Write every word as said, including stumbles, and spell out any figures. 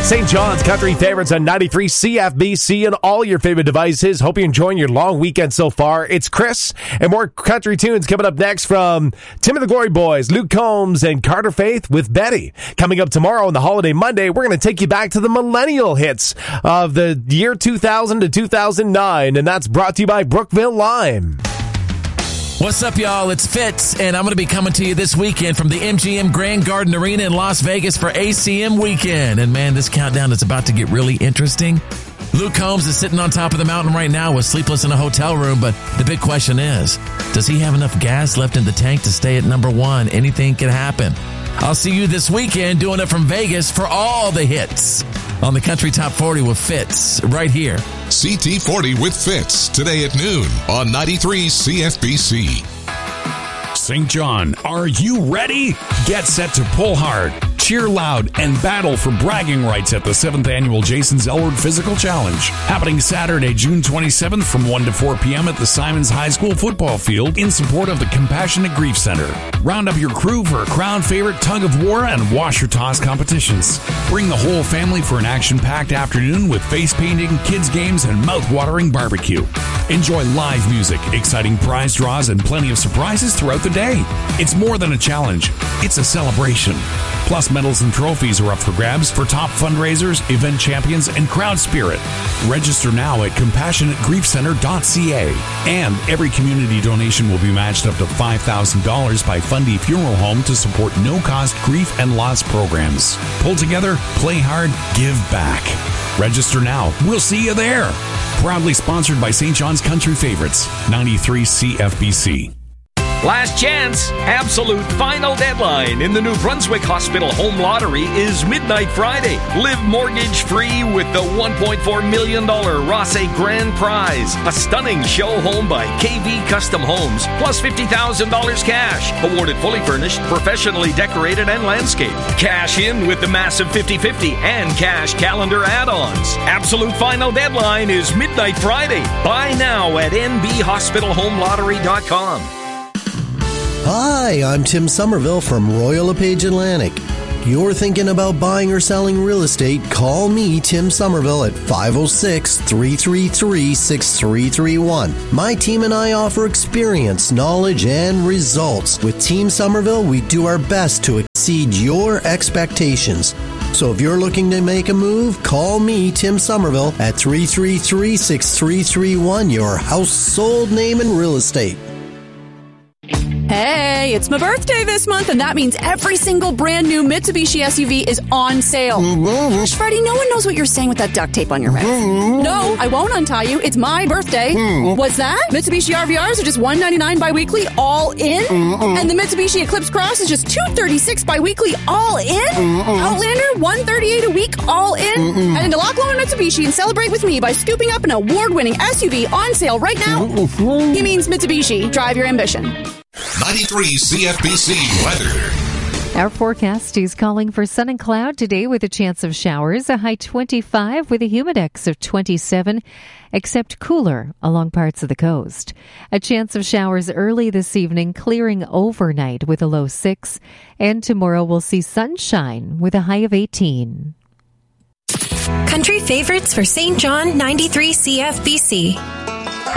Saint John's Country Favorites on ninety-three C F B C and all your favorite devices. Hope you're enjoying your long weekend so far. It's Chris, and more country tunes coming up next from Tim and the Glory Boys, Luke Combs, and Carter Faith with Betty. Coming up tomorrow on the Holiday Monday, we're going to take you back to the millennial hits of the year two thousand to two thousand nine, and that's brought to you by Brookville Lime. What's up, y'all? It's Fitz, and I'm going to be coming to you this weekend from the M G M Grand Garden Arena in Las Vegas for A C M weekend. And man, this countdown is about to get really interesting. Luke Combs is sitting on top of the mountain right now with Sleepless in a Hotel Room, but the big question is, does he have enough gas left in the tank to stay at number one? Anything can happen. I'll see you this weekend doing it from Vegas for all the hits on the Country Top forty with Fitz right here. C T forty with Fitz today at noon on ninety-three C F B C. Saint John, are you ready? Get set to pull hard, cheer loud, and battle for bragging rights at the seventh Annual Jason Zellward Physical Challenge. Happening Saturday, June twenty-seventh from one to four p.m. at the Simons High School football field in support of the Compassionate Grief Center. Round up your crew for a crowd favorite tug of war and washer toss competitions. Bring the whole family for an action-packed afternoon with face painting, kids games, and mouth-watering barbecue. Enjoy live music, exciting prize draws, and plenty of surprises throughout the day. It's more than a challenge. It's a celebration. Plus, medals and trophies are up for grabs for top fundraisers, event champions, and crowd spirit. Register now at compassionate grief center dot c a. And every community donation will be matched up to five thousand dollars by Fundy Funeral Home to support no-cost grief and loss programs. Pull together, play hard, give back. Register now. We'll see you there. Proudly sponsored by Saint John's Country Favorites, ninety-three C F B C. Last chance, absolute final deadline in the New Brunswick Hospital Home Lottery is midnight Friday. Live mortgage-free with the one point four million dollars Rosse Grand Prize. A stunning show home by K V Custom Homes, plus fifty thousand dollars cash. Awarded fully furnished, professionally decorated, and landscaped. Cash in with the massive fifty-fifty and cash calendar add-ons. Absolute final deadline is midnight Friday. Buy now at n b hospital home lottery dot com. Hi, I'm Tim Somerville from Royal LePage Atlantic. You're thinking about buying or selling real estate? Call me, Tim Somerville, at five oh six, three three three, six three three one. My team and I offer experience, knowledge, and results. With Team Somerville, we do our best to exceed your expectations. So if you're looking to make a move, call me, Tim Somerville, at three three three, six three three one, your household name in real estate. Hey, it's my birthday this month, and that means every single brand new Mitsubishi S U V is on sale. Mm-hmm. Freddie, no one knows what you're saying with that duct tape on your mouth. Mm-hmm. No, I won't untie you. It's my birthday. Mm-hmm. What's that? Mitsubishi R V Rs are just one hundred ninety-nine bi-weekly, all in? Mm-hmm. And the Mitsubishi Eclipse Cross is just two hundred thirty-six bi-weekly, all in? Mm-hmm. Outlander, one hundred thirty-eight a week, all in? Mm-hmm. Head into Loch Lomond Mitsubishi and celebrate with me by scooping up an award-winning S U V on sale right now. Mm-hmm. He means Mitsubishi. Drive your ambition. ninety-three C F B C weather. Our forecast is calling for sun and cloud today with a chance of showers, a high twenty-five with a humidex of twenty-seven, except cooler along parts of the coast. A chance of showers early this evening, clearing overnight with a low six, and tomorrow we'll see sunshine with a high of eighteen. Country favorites for Saint John, ninety-three C F B C.